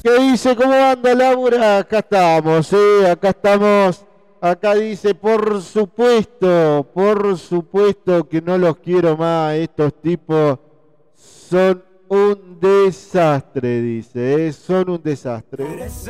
¿Qué dice? ¿Cómo anda Laura? Acá estamos, acá estamos. Acá dice, por supuesto que no los quiero más. Estos tipos son un desastre, dice, son un desastre.